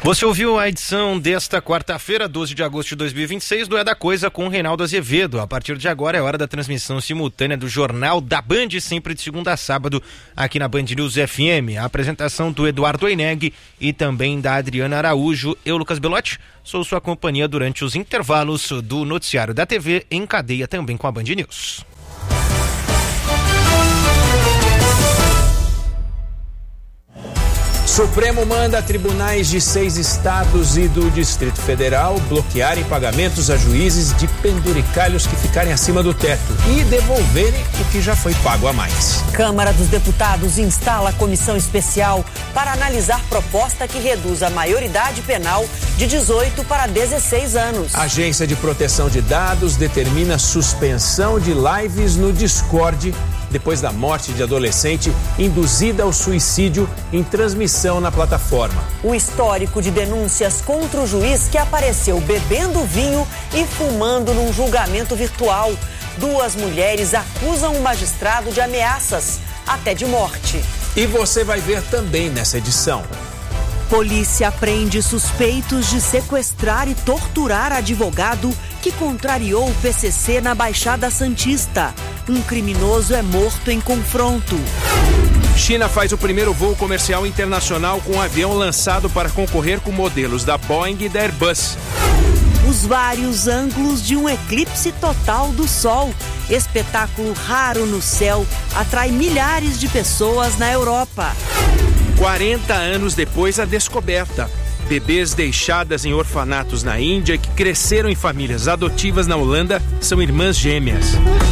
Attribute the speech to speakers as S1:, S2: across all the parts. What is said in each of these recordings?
S1: Você ouviu a edição desta quarta-feira, 12 de agosto de 2026, do É da Coisa com Reinaldo Azevedo. A partir de agora é hora da transmissão simultânea do Jornal da Band, sempre de segunda a sábado, aqui na Band News FM. A apresentação do Eduardo Oineg e também da Adriana Araújo. Eu, Lucas Belotti, sou sua companhia durante os intervalos do noticiário da TV, em cadeia também com a Band News.
S2: Supremo manda tribunais de 6 estados e do Distrito Federal bloquearem pagamentos a juízes de penduricalhos que ficarem acima do teto e devolverem o que já foi pago a mais.
S3: Câmara dos Deputados instala comissão especial para analisar proposta que reduz a maioridade penal de 18 para 16 anos.
S2: A Agência de Proteção de Dados determina suspensão de lives no Discord depois da morte de adolescente induzida ao suicídio em transmissão na plataforma.
S3: O histórico de denúncias contra o juiz que apareceu bebendo vinho e fumando num julgamento virtual. 2 mulheres acusam o magistrado de ameaças, até de morte.
S2: E você vai ver também nessa edição.
S3: Polícia prende suspeitos de sequestrar e torturar advogado que contrariou o PCC na Baixada Santista. Um criminoso é morto em confronto.
S2: China faz o primeiro voo comercial internacional com um avião lançado para concorrer com modelos da Boeing e da Airbus.
S3: Os vários ângulos de um eclipse total do Sol. Espetáculo raro no céu atrai milhares de pessoas na Europa.
S2: 40 anos depois, a descoberta. Bebês deixadas em orfanatos na Índia que cresceram em famílias adotivas na Holanda são irmãs gêmeas.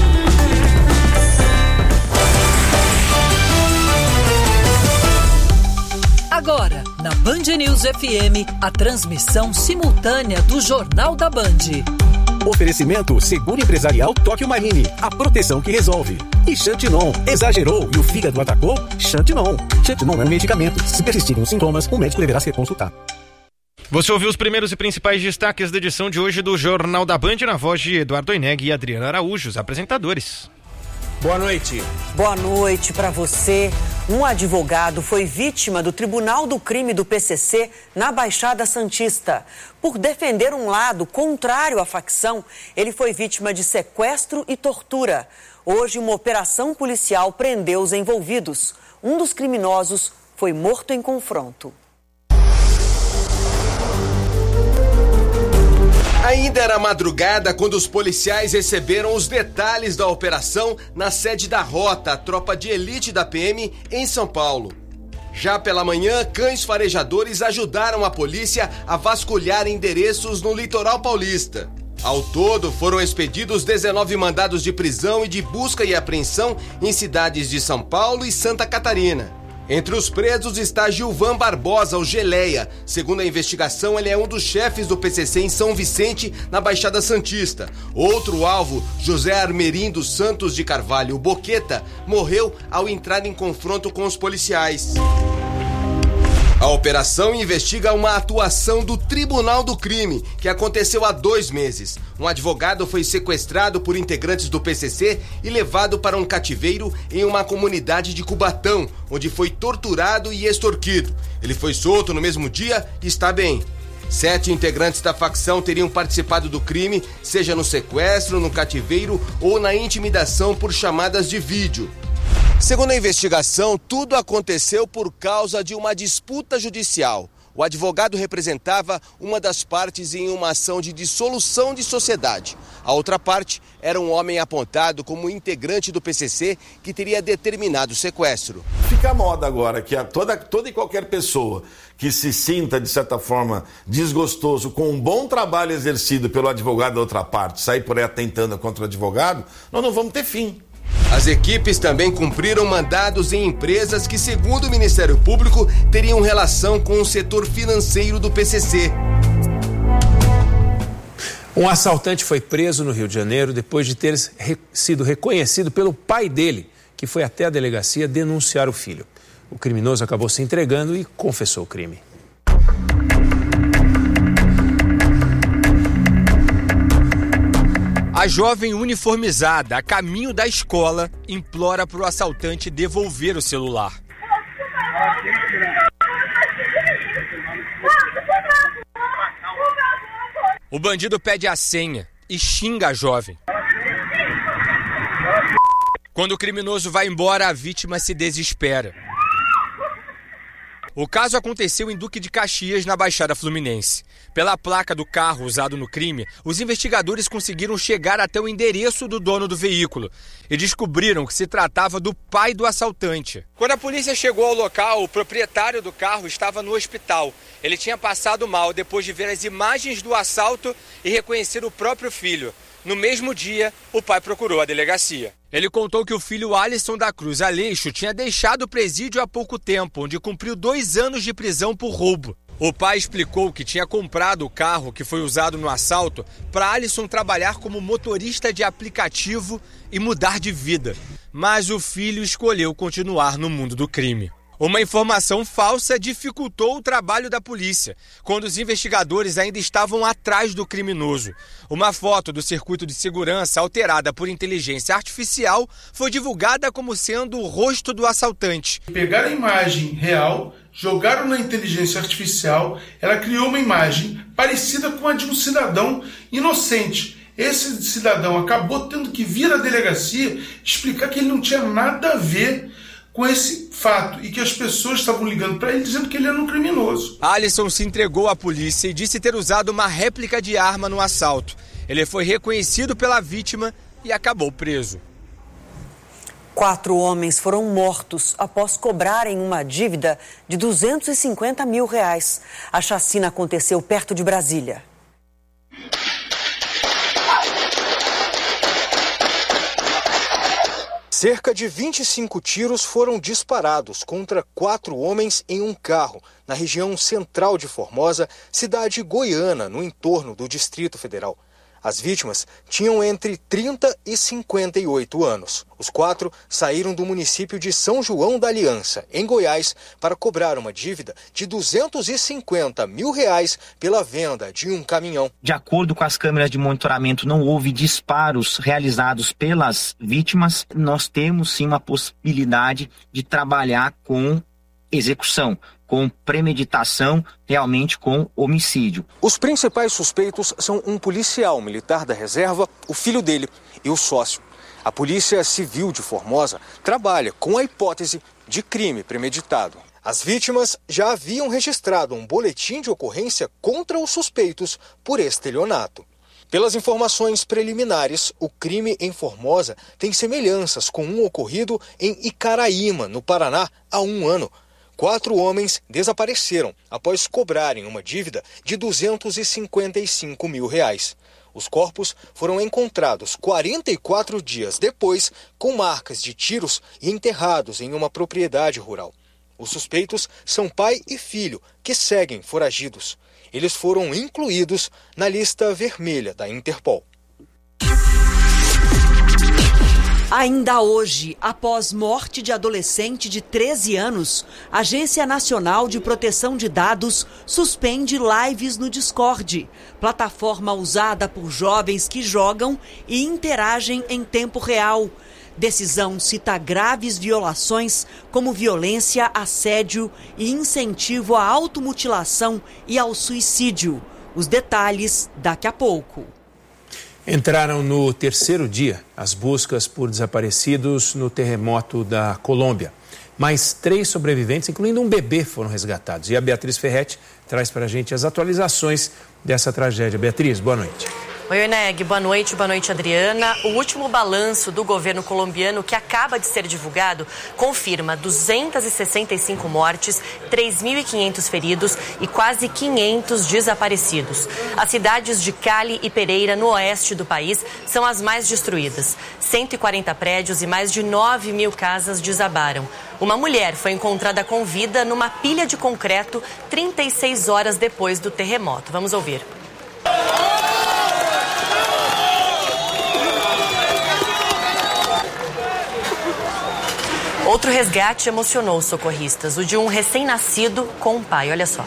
S4: Agora, na Band News FM, a transmissão simultânea do Jornal da Band.
S5: Oferecimento Seguro Empresarial Tóquio Marine, a proteção que resolve. E Xantinon, exagerou e o fígado atacou? Xantinon. Xantinon é um medicamento. Se persistirem os sintomas, o médico deverá ser consultado.
S1: Você ouviu os primeiros e principais destaques da edição de hoje do Jornal da Band, na voz de Eduardo Oineg e Adriana Araújo, os apresentadores.
S2: Boa noite.
S3: Boa noite para você. Um advogado foi vítima do Tribunal do Crime do PCC na Baixada Santista. Por defender um lado contrário à facção, ele foi vítima de sequestro e tortura. Hoje, uma operação policial prendeu os envolvidos. Um dos criminosos foi morto em confronto.
S6: Ainda era madrugada quando os policiais receberam os detalhes da operação na sede da Rota, a tropa de elite da PM em São Paulo. Já pela manhã, cães farejadores ajudaram a polícia a vasculhar endereços no litoral paulista. Ao todo, foram expedidos 19 mandados de prisão e de busca e apreensão em cidades de São Paulo e Santa Catarina. Entre os presos está Gilvan Barbosa, o Geleia. Segundo a investigação, ele é um dos chefes do PCC em São Vicente, na Baixada Santista. Outro alvo, José Armerindo Santos de Carvalho, o Boqueta, morreu ao entrar em confronto com os policiais. A operação investiga uma atuação do Tribunal do Crime, que aconteceu há 2 meses. Um advogado foi sequestrado por integrantes do PCC e levado para um cativeiro em uma comunidade de Cubatão, onde foi torturado e extorquido. Ele foi solto no mesmo dia e está bem. 7 integrantes da facção teriam participado do crime, seja no sequestro, no cativeiro ou na intimidação por chamadas de vídeo. Segundo a investigação, tudo aconteceu por causa de uma disputa judicial. O advogado representava uma das partes em uma ação de dissolução de sociedade. A outra parte era um homem apontado como integrante do PCC que teria determinado o sequestro.
S7: Fica a moda agora que toda e qualquer pessoa que se sinta, de certa forma, desgostoso com um bom trabalho exercido pelo advogado da outra parte, sair por aí atentando contra o advogado, nós não vamos ter fim.
S6: As equipes também cumpriram mandados em empresas que, segundo o Ministério Público, teriam relação com o setor financeiro do PCC.
S2: Um assaltante foi preso no Rio de Janeiro depois de ter sido reconhecido pelo pai dele, que foi até a delegacia denunciar o filho. O criminoso acabou se entregando e confessou o crime.
S8: A jovem uniformizada, a caminho da escola, implora para o assaltante devolver o celular. O bandido pede a senha e xinga a jovem. Quando o criminoso vai embora, a vítima se desespera. O caso aconteceu em Duque de Caxias, na Baixada Fluminense. Pela placa do carro usado no crime, os investigadores conseguiram chegar até o endereço do dono do veículo e descobriram que se tratava do pai do assaltante. Quando a polícia chegou ao local, o proprietário do carro estava no hospital. Ele tinha passado mal depois de ver as imagens do assalto e reconhecer o próprio filho. No mesmo dia, o pai procurou a delegacia. Ele contou que o filho Alisson da Cruz Aleixo tinha deixado o presídio há pouco tempo, onde cumpriu 2 anos de prisão por roubo. O pai explicou que tinha comprado o carro que foi usado no assalto para Alisson trabalhar como motorista de aplicativo e mudar de vida. Mas o filho escolheu continuar no mundo do crime. Uma informação falsa dificultou o trabalho da polícia, quando os investigadores ainda estavam atrás do criminoso. Uma foto do circuito de segurança alterada por inteligência artificial foi divulgada como sendo o rosto do assaltante.
S9: Pegaram a imagem real, jogaram na inteligência artificial, ela criou uma imagem parecida com a de um cidadão inocente. Esse cidadão acabou tendo que vir à delegacia explicar que ele não tinha nada a ver com esse fato e que as pessoas estavam ligando para ele dizendo que ele era um criminoso.
S8: Alisson se entregou à polícia e disse ter usado uma réplica de arma no assalto. Ele foi reconhecido pela vítima e acabou preso.
S3: 4 homens foram mortos após cobrarem uma dívida de R$250 mil. A chacina aconteceu perto de Brasília.
S10: Cerca de 25 tiros foram disparados contra 4 homens em um carro, na região central de Formosa, cidade goiana, no entorno do Distrito Federal. As vítimas tinham entre 30 e 58 anos. Os 4 saíram do município de São João da Aliança, em Goiás, para cobrar uma dívida de R$250 mil pela venda de um caminhão.
S11: De acordo com as câmeras de monitoramento, não houve disparos realizados pelas vítimas. Nós temos sim uma possibilidade de trabalhar com execução, com premeditação, realmente com homicídio.
S10: Os principais suspeitos são um policial militar da reserva, o filho dele e o sócio. A Polícia Civil de Formosa trabalha com a hipótese de crime premeditado. As vítimas já haviam registrado um boletim de ocorrência contra os suspeitos por estelionato. Pelas informações preliminares, o crime em Formosa tem semelhanças com um ocorrido em Icaraíma, no Paraná, há 1 ano. 4 homens desapareceram após cobrarem uma dívida de R$255 mil. Os corpos foram encontrados 44 dias depois, com marcas de tiros e enterrados em uma propriedade rural. Os suspeitos são pai e filho, que seguem foragidos. Eles foram incluídos na lista vermelha da Interpol.
S3: Ainda hoje, após morte de adolescente de 13 anos, a Agência Nacional de Proteção de Dados suspende lives no Discord, plataforma usada por jovens que jogam e interagem em tempo real. Decisão cita graves violações como violência, assédio e incentivo à automutilação e ao suicídio. Os detalhes daqui a pouco.
S2: Entraram no 3º dia as buscas por desaparecidos no terremoto da Colômbia. Mais 3 sobreviventes, incluindo um bebê, foram resgatados. E a Beatriz Ferretti traz para a gente as atualizações dessa tragédia. Beatriz, boa noite.
S12: Oi, Neg, boa noite, Adriana. O último balanço do governo colombiano, que acaba de ser divulgado, confirma 265 mortes, 3.500 feridos e quase 500 desaparecidos. As cidades de Cali e Pereira, no oeste do país, são as mais destruídas. 140 prédios e mais de 9.000 casas desabaram. Uma mulher foi encontrada com vida numa pilha de concreto 36 horas depois do terremoto. Vamos ouvir. Outro resgate emocionou os socorristas, o de um recém-nascido com um pai. Olha só.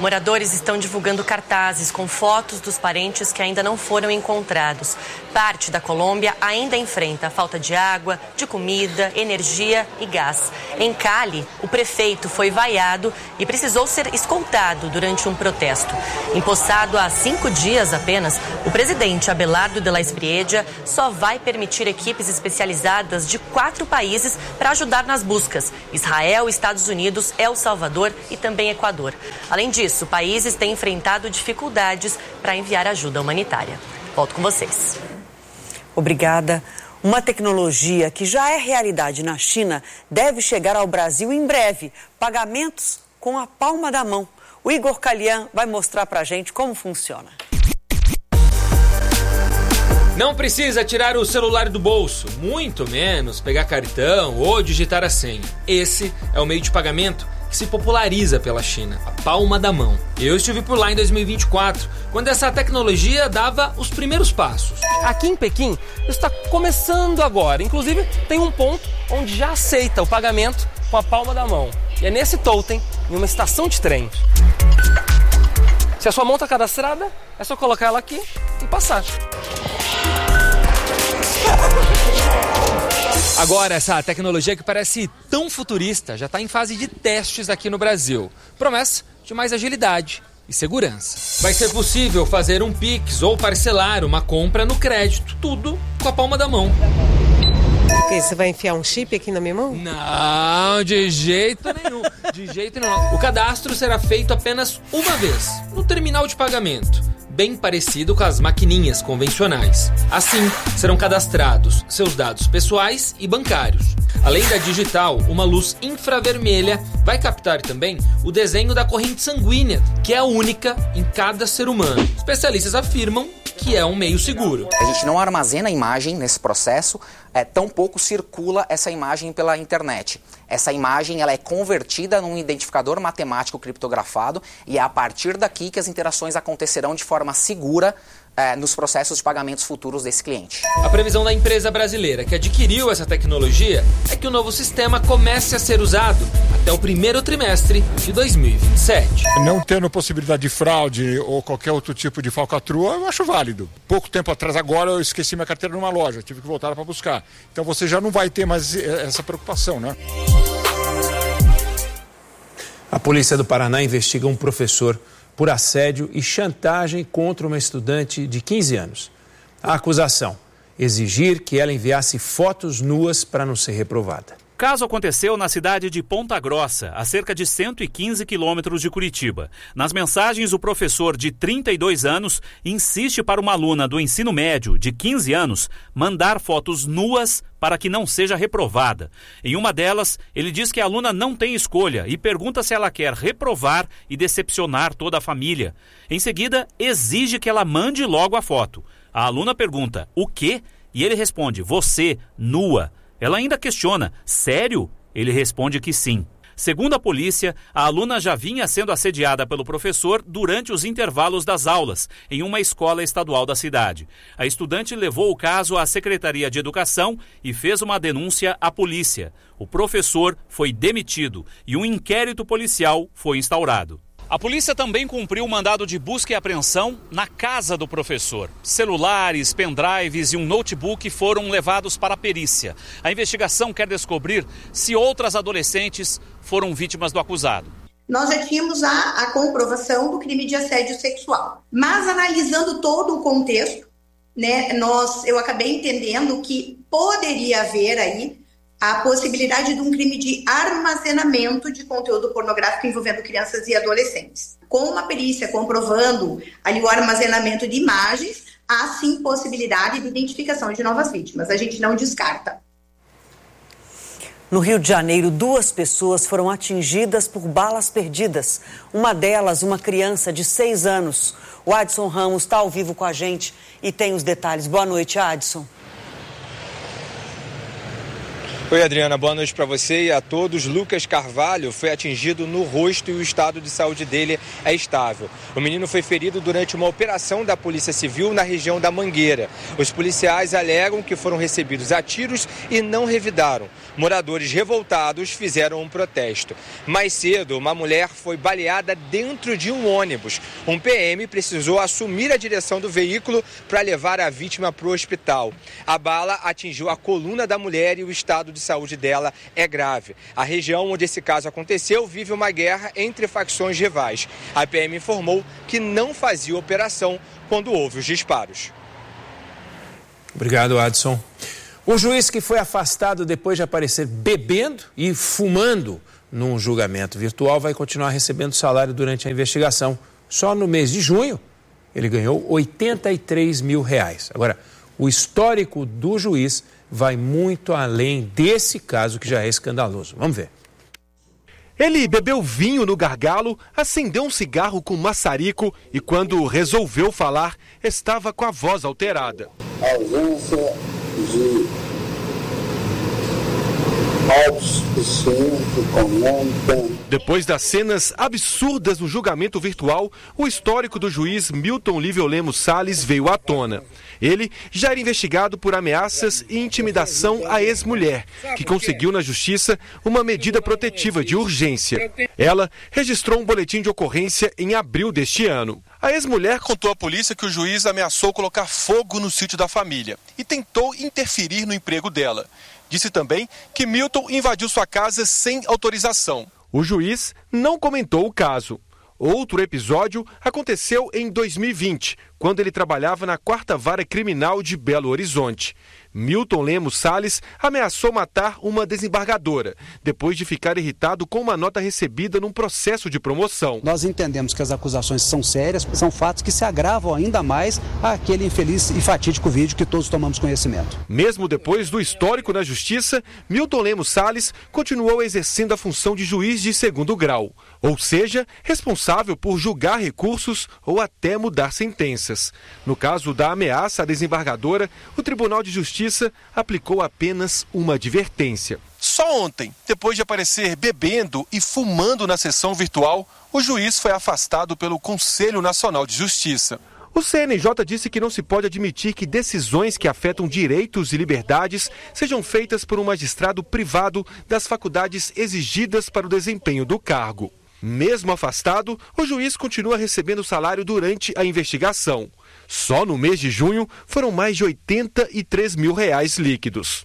S12: Moradores estão divulgando cartazes com fotos dos parentes que ainda não foram encontrados. Parte da Colômbia ainda enfrenta a falta de água, de comida, energia e gás. Em Cali, o prefeito foi vaiado e precisou ser escoltado durante um protesto. Empossado há 5 dias apenas, o presidente Abelardo de la Espriella só vai permitir equipes especializadas de 4 países para ajudar nas buscas: Israel, Estados Unidos, El Salvador e também Equador. Além disso, países têm enfrentado dificuldades para enviar ajuda humanitária. Volto com vocês.
S3: Obrigada. Uma tecnologia que já é realidade na China deve chegar ao Brasil em breve. Pagamentos com a palma da mão. O Igor Calian vai mostrar pra gente como funciona.
S13: Não precisa tirar o celular do bolso, muito menos pegar cartão ou digitar a senha. Esse é o meio de pagamento que se populariza pela China, a palma da mão. Eu estive por lá em 2024, quando essa tecnologia dava os primeiros passos.
S14: Aqui em Pequim, está começando agora. Inclusive, tem um ponto onde já aceita o pagamento com a palma da mão. E é nesse totem, em uma estação de trem. Se a sua mão está cadastrada, é só colocar ela aqui e passar.
S13: Agora, essa tecnologia que parece tão futurista já está em fase de testes aqui no Brasil. Promessa de mais agilidade e segurança. Vai ser possível fazer um Pix ou parcelar uma compra no crédito, tudo com a palma da mão.
S15: Você vai enfiar um chip aqui na minha mão?
S13: Não, de jeito nenhum. De jeito nenhum. O cadastro será feito apenas uma vez, no terminal de pagamento. Bem parecido com as maquininhas convencionais. Assim, serão cadastrados seus dados pessoais e bancários. Além da digital, uma luz infravermelha vai captar também o desenho da corrente sanguínea, que é única em cada ser humano. Especialistas afirmam que é um meio seguro.
S16: A gente não armazena a imagem nesse processo, tampouco circula essa imagem pela internet. Essa imagem ela é convertida num identificador matemático criptografado e é a partir daqui que as interações acontecerão de forma segura nos processos de pagamentos futuros desse cliente.
S13: A previsão da empresa brasileira que adquiriu essa tecnologia é que o novo sistema comece a ser usado até o primeiro trimestre de 2027.
S17: Não tendo possibilidade de fraude ou qualquer outro tipo de falcatrua, eu acho válido. Pouco tempo atrás, agora, eu esqueci minha carteira numa loja, tive que voltar para buscar. Então você já não vai ter mais essa preocupação, né?
S2: A polícia do Paraná investiga um professor por assédio e chantagem contra uma estudante de 15 anos. A acusação: exigir que ela enviasse fotos nuas para não ser reprovada.
S18: O caso aconteceu na cidade de Ponta Grossa, a cerca de 115 quilômetros de Curitiba. Nas mensagens, o professor de 32 anos insiste para uma aluna do ensino médio de 15 anos mandar fotos nuas para que não seja reprovada. Em uma delas, ele diz que a aluna não tem escolha e pergunta se ela quer reprovar e decepcionar toda a família. Em seguida, exige que ela mande logo a foto. A aluna pergunta: o quê? E ele responde: você, nua. Ela ainda questiona: sério? Ele responde que sim. Segundo a polícia, a aluna já vinha sendo assediada pelo professor durante os intervalos das aulas, em uma escola estadual da cidade. A estudante levou o caso à Secretaria de Educação e fez uma denúncia à polícia. O professor foi demitido e um inquérito policial foi instaurado. A polícia também cumpriu o mandado de busca e apreensão na casa do professor. Celulares, pendrives e um notebook foram levados para a perícia. A investigação quer descobrir se outras adolescentes foram vítimas do acusado.
S19: Nós já tínhamos a comprovação do crime de assédio sexual. Mas analisando todo o contexto, né, eu acabei entendendo que poderia haver aí a possibilidade de um crime de armazenamento de conteúdo pornográfico envolvendo crianças e adolescentes. Com uma perícia comprovando ali o armazenamento de imagens, há sim possibilidade de identificação de novas vítimas. A gente não descarta.
S3: No Rio de Janeiro, 2 pessoas foram atingidas por balas perdidas. Uma delas, uma criança de 6 anos. O Adson Ramos está ao vivo com a gente e tem os detalhes. Boa noite, Adson.
S8: Oi, Adriana, boa noite para você e a todos. Lucas Carvalho foi atingido no rosto e o estado de saúde dele é estável. O menino foi ferido durante uma operação da Polícia Civil na região da Mangueira. Os policiais alegam que foram recebidos a tiros e não revidaram. Moradores revoltados fizeram um protesto. Mais cedo, uma mulher foi baleada dentro de um ônibus. Um PM precisou assumir a direção do veículo para levar a vítima para o hospital. A bala atingiu a coluna da mulher e o estado de saúde dela é grave. A região onde esse caso aconteceu vive uma guerra entre facções rivais. A PM informou que não fazia operação quando houve os disparos.
S2: Obrigado, Adson. O juiz que foi afastado depois de aparecer bebendo e fumando num julgamento virtual vai continuar recebendo salário durante a investigação. Só no mês de junho ele ganhou R$83 mil. Agora, o histórico do juiz vai muito além desse caso que já é escandaloso. Vamos ver.
S20: Ele bebeu vinho no gargalo, acendeu um cigarro com maçarico e quando resolveu falar, estava com a voz alterada.
S21: A ausência de autossuficiente comum.
S20: Depois das cenas absurdas no julgamento virtual, o histórico do juiz Milton Lívio Lemos Salles veio à tona. Ele já era investigado por ameaças e intimidação à ex-mulher, que conseguiu na justiça uma medida protetiva de urgência. Ela registrou um boletim de ocorrência em abril deste ano. A ex-mulher contou à polícia que o juiz ameaçou colocar fogo no sítio da família e tentou interferir no emprego dela. Disse também que Milton invadiu sua casa sem autorização. O juiz não comentou o caso. Outro episódio aconteceu em 2020, quando ele trabalhava na 4ª Vara Criminal de Belo Horizonte. Milton Lemos Salles ameaçou matar uma desembargadora, depois de ficar irritado com uma nota recebida num processo de promoção.
S22: Nós entendemos que as acusações são sérias, são fatos que se agravam ainda mais àquele infeliz e fatídico vídeo que todos tomamos conhecimento.
S20: Mesmo depois do histórico na justiça, Milton Lemos Salles continuou exercendo a função de juiz de 2º grau, ou seja, responsável por julgar recursos ou até mudar sentenças. No caso da ameaça à desembargadora, o Tribunal de Justiça aplicou apenas uma advertência. Só ontem, depois de aparecer bebendo e fumando na sessão virtual, o juiz foi afastado pelo Conselho Nacional de Justiça. O CNJ disse que não se pode admitir que decisões que afetam direitos e liberdades sejam feitas por um magistrado privado das faculdades exigidas para o desempenho do cargo. Mesmo afastado, o juiz continua recebendo salário durante a investigação. Só no mês de junho foram mais de R$83 mil líquidos.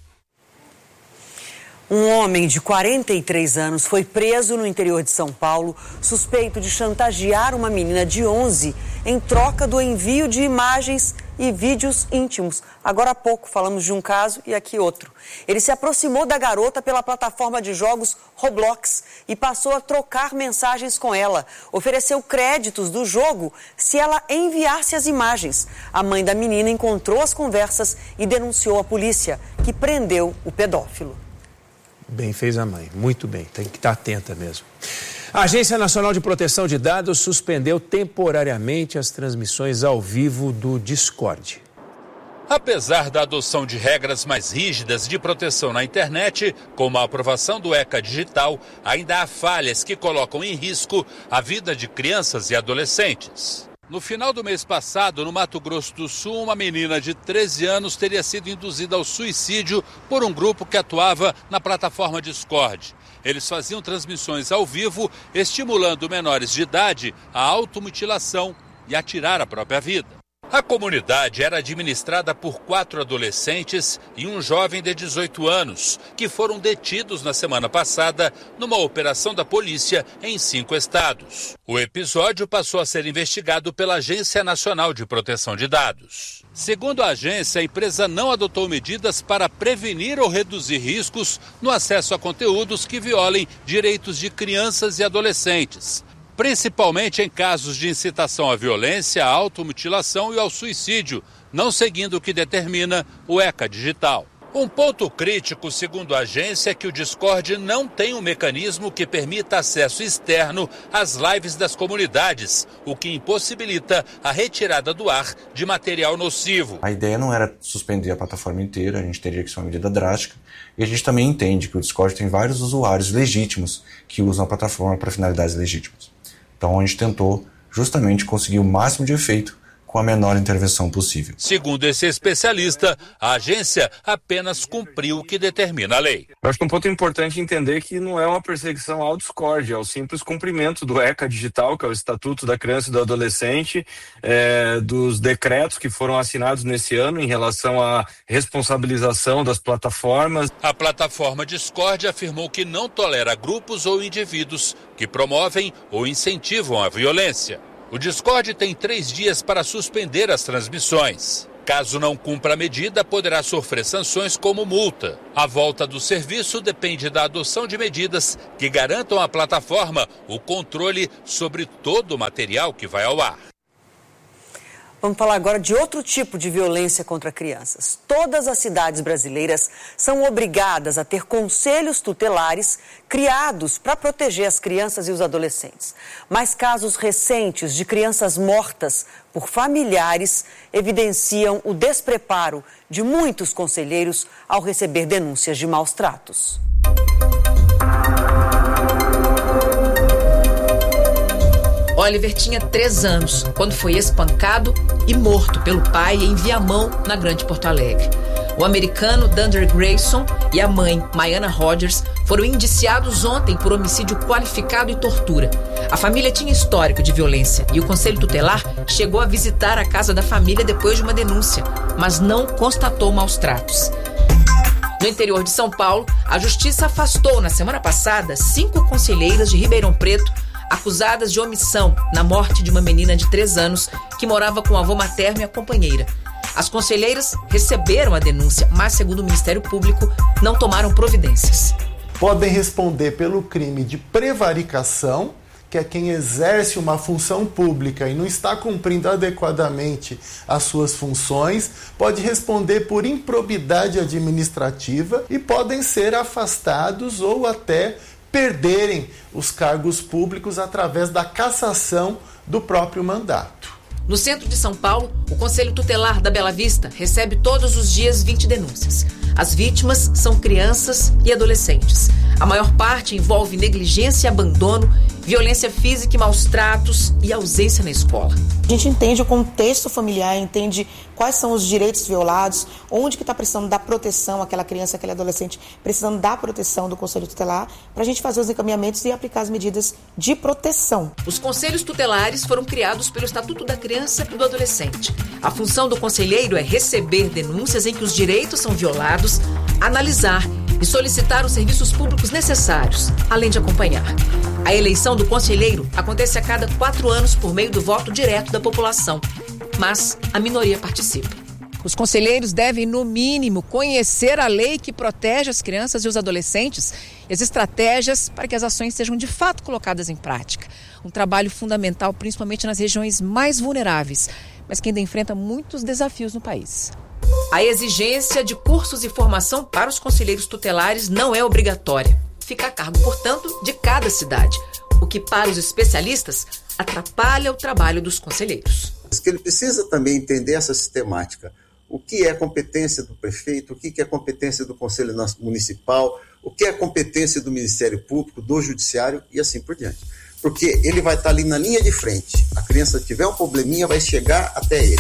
S3: Um homem de 43 anos foi preso no interior de São Paulo, suspeito de chantagear uma menina de 11 em troca do envio de imagens e vídeos íntimos. Agora há pouco falamos de um caso e aqui outro. Ele se aproximou da garota pela plataforma de jogos Roblox e passou a trocar mensagens com ela. Ofereceu créditos do jogo se ela enviasse as imagens. A mãe da menina encontrou as conversas e denunciou a polícia, que prendeu o pedófilo.
S2: Bem fez a mãe, muito bem, tem que estar atenta mesmo. A Agência Nacional de Proteção de Dados suspendeu temporariamente as transmissões ao vivo do Discord.
S23: Apesar da adoção de regras mais rígidas de proteção na internet, como a aprovação do ECA digital, ainda há falhas que colocam em risco a vida de crianças e adolescentes. No final do mês passado, no Mato Grosso do Sul, uma menina de 13 anos teria sido induzida ao suicídio por um grupo que atuava na plataforma Discord. Eles faziam transmissões ao vivo, estimulando menores de idade à automutilação e a tirar a própria vida. A comunidade era administrada por 4 adolescentes e um jovem de 18 anos, que foram detidos na semana passada numa operação da polícia em 5 estados. O episódio passou a ser investigado pela Agência Nacional de Proteção de Dados. Segundo a agência, a empresa não adotou medidas para prevenir ou reduzir riscos no acesso a conteúdos que violem direitos de crianças e adolescentes, principalmente em casos de incitação à violência, à automutilação e ao suicídio, não seguindo o que determina o ECA digital. Um ponto crítico, segundo a agência, é que o Discord não tem um mecanismo que permita acesso externo às lives das comunidades, o que impossibilita a retirada do ar de material nocivo.
S1: A ideia não era suspender a plataforma inteira, a gente teria que ser uma medida drástica, e a gente também entende que o Discord tem vários usuários legítimos que usam a plataforma para finalidades legítimas. Então a gente tentou justamente conseguir o máximo de efeito com a menor intervenção possível.
S23: Segundo esse especialista, a agência apenas cumpriu o que determina a lei.
S4: Eu acho que um ponto importante entender que não é uma perseguição ao Discord, é o simples cumprimento do ECA Digital, que é o Estatuto da Criança e do Adolescente, dos decretos que foram assinados nesse ano em relação à responsabilização das plataformas.
S23: A plataforma Discord afirmou que não tolera grupos ou indivíduos que promovem ou incentivam a violência. O Discord tem 3 dias para suspender as transmissões. Caso não cumpra a medida, poderá sofrer sanções como multa. A volta do serviço depende da adoção de medidas que garantam à plataforma o controle sobre todo o material que vai ao ar.
S3: Vamos falar agora de outro tipo de violência contra crianças. Todas as cidades brasileiras são obrigadas a ter conselhos tutelares criados para proteger as crianças e os adolescentes. Mas casos recentes de crianças mortas por familiares evidenciam o despreparo de muitos conselheiros ao receber denúncias de maus tratos.
S5: Oliver tinha 3 anos quando foi espancado e morto pelo pai em Viamão, na Grande Porto Alegre. O americano Dunder Grayson e a mãe, Maiana Rogers, foram indiciados ontem por homicídio qualificado e tortura. A família tinha histórico de violência e o Conselho Tutelar chegou a visitar a casa da família depois de uma denúncia, mas não constatou maus tratos. No interior de São Paulo, a Justiça afastou na semana passada 5 conselheiras de Ribeirão Preto acusadas de omissão na morte de uma menina de 3 anos que morava com o avô materno e a companheira. As conselheiras receberam a denúncia, mas, segundo o Ministério Público, não tomaram providências.
S24: Podem responder pelo crime de prevaricação, que é quem exerce uma função pública e não está cumprindo adequadamente as suas funções, pode responder por improbidade administrativa e podem ser afastados ou até perderem os cargos públicos através da cassação do próprio mandato.
S5: No centro de São Paulo, o Conselho Tutelar da Bela Vista recebe todos os dias 20 denúncias. As vítimas são crianças e adolescentes. A maior parte envolve negligência e abandono, violência física e maus tratos e ausência na escola.
S25: A gente entende o contexto familiar, entende quais são os direitos violados, onde que está precisando dar proteção àquela criança, aquele adolescente, precisando da proteção do Conselho Tutelar, para a gente fazer os encaminhamentos e aplicar as medidas de proteção.
S5: Os conselhos tutelares foram criados pelo Estatuto da Criança e do Adolescente. A função do conselheiro é receber denúncias em que os direitos são violados, analisar e solicitar os serviços públicos necessários, além de acompanhar. A eleição do conselheiro acontece a cada 4 anos por meio do voto direto da população, mas a minoria participa.
S25: Os conselheiros devem, no mínimo, conhecer a lei que protege as crianças e os adolescentes e as estratégias para que as ações sejam de fato colocadas em prática. Um trabalho fundamental, principalmente nas regiões mais vulneráveis, mas que ainda enfrenta muitos desafios no país.
S5: A exigência de cursos e formação para os conselheiros tutelares não é obrigatória. Fica a cargo, portanto, de cada cidade, o que, para os especialistas, atrapalha o trabalho dos conselheiros.
S26: Ele precisa também entender essa sistemática. O que é competência do prefeito, o que é competência do Conselho Municipal, o que é competência do Ministério Público, do Judiciário e assim por diante. Porque ele vai estar ali na linha de frente. A criança que tiver um probleminha vai chegar até ele.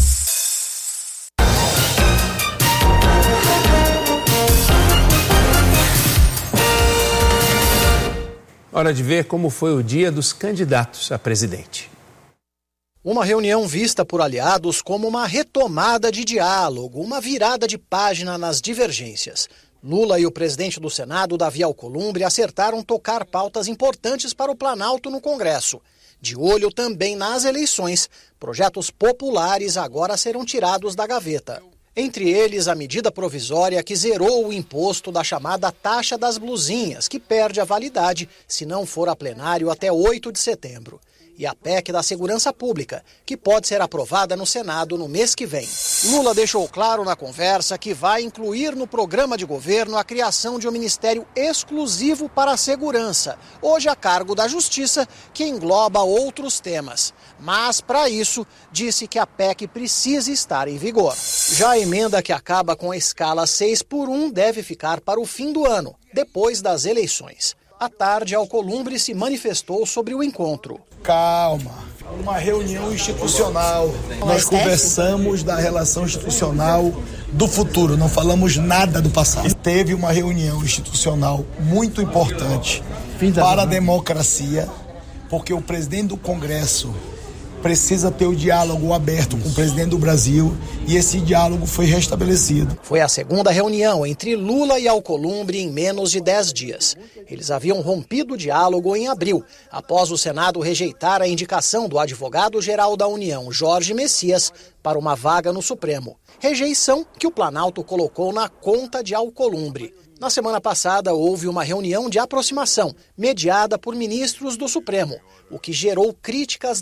S2: Hora de ver como foi o dia dos candidatos a presidente.
S27: Uma reunião vista por aliados como uma retomada de diálogo, uma virada de página nas divergências. Lula e o presidente do Senado, Davi Alcolumbre, acertaram tocar pautas importantes para o Planalto no Congresso. De olho também nas eleições, projetos populares agora serão tirados da gaveta. Entre eles, a medida provisória que zerou o imposto da chamada taxa das blusinhas, que perde a validade se não for a plenário até 8 de setembro. e a PEC da Segurança Pública, que pode ser aprovada no Senado no mês que vem. Lula deixou claro na conversa que vai incluir no programa de governo a criação de um ministério exclusivo para a segurança, hoje a cargo da Justiça, que engloba outros temas. Mas, para isso, disse que a PEC precisa estar em vigor. Já a emenda que acaba com a escala 6x1 deve ficar para o fim do ano, depois das eleições. À tarde, Alcolumbre se manifestou sobre o encontro.
S6: Calma, uma reunião institucional. Nós conversamos da relação institucional do futuro, não falamos nada do passado. Teve uma reunião institucional muito importante para a democracia, porque o presidente do Congresso precisa ter o diálogo aberto com o presidente do Brasil e esse diálogo foi restabelecido.
S27: Foi a segunda reunião entre Lula e Alcolumbre em menos de 10 dias. Eles haviam rompido o diálogo em abril, após o Senado rejeitar a indicação do advogado-geral da União, Jorge Messias, para uma vaga no Supremo. Rejeição que o Planalto colocou na conta de Alcolumbre. Na semana passada, houve uma reunião de aproximação, mediada por ministros do Supremo, o que gerou críticas